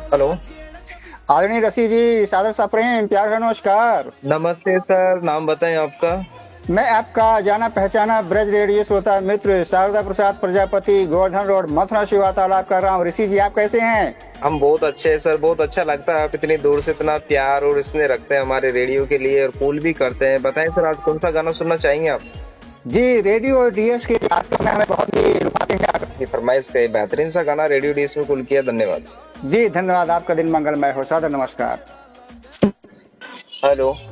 Hello. आदरणीय ऋषि जी, सादर सा प्रेम, प्यार का नमस्कार। नमस्ते सर, नाम बताएं आपका। मैं आपका जाना पहचाना ब्रज रेडियो श्रोता मित्र शारदा प्रसाद प्रजापति, गोवर्धन रोड, मथुरा से वार्तालाप कर रहा हूँ। ऋषि जी, आप कैसे हैं? हम बहुत अच्छे हैं सर, बहुत अच्छा लगता है आप इतनी दूर से इतना प्यार और स्नेह रखते हैं हमारे रेडियो के लिए और कूल भी करते हैं। बताएं सर, आज कौन सा गाना सुनना चाहेंगे आप? जी, रेडियो और डीएस के कार्यक्रम में हमें बहुत ही रुपाते हैं। अपनी फरमाइश का ये बेहतरीन सा गाना रेडियो डीएस में कूल किया, धन्यवाद। जी धन्यवाद, आपका दिन मंगलमय हो। सादर नमस्कार। हेलो।